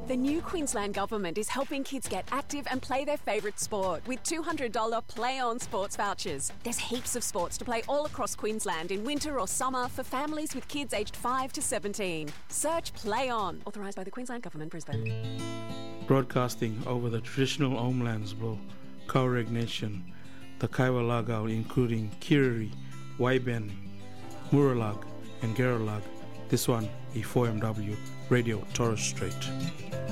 The new Queensland Government is helping kids get active and play their favourite sport with $200 Play On sports vouchers. There's heaps of sports to play all across Queensland in winter or summer for families with kids aged 5 to 17. Search Play On, authorised by the Queensland Government, Brisbane. Broadcasting over the traditional homelands of Kaureg Nation, the Kaiwa Lagao, including Kiriri, Waiben, Muralag, and Geralag. This one is 4MW Radio Torres Strait.